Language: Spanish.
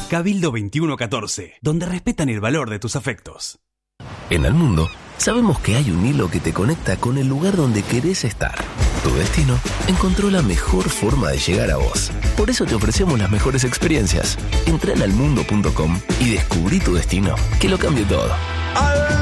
Cabildo 2114, donde respetan el valor de tus afectos. En Almundo, sabemos que hay un hilo que te conecta con el lugar donde querés estar. Tu destino encontró la mejor forma de llegar a vos. Por eso te ofrecemos las mejores experiencias. Entra en almundo.com y descubrí tu destino, que lo cambie todo.